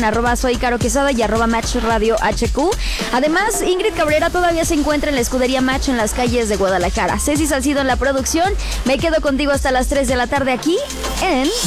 en @soycaroquesada y @Match Radio HQ. Además, Ingrid Cabrera todavía se encuentra en la escudería Match en las calles de Guadalajara. Ceci Salcido en la producción. Me quedo contigo hasta las 3 de la tarde aquí en